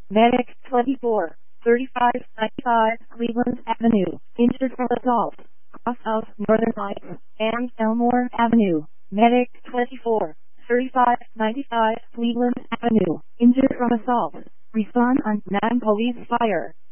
Medic 24, 3595 Cleveland Avenue, injured from assault, cross of Northern Lights, and Elmore Avenue. Medic 24, 3595 Cleveland Avenue, injured from assault. Respond on non-police fire.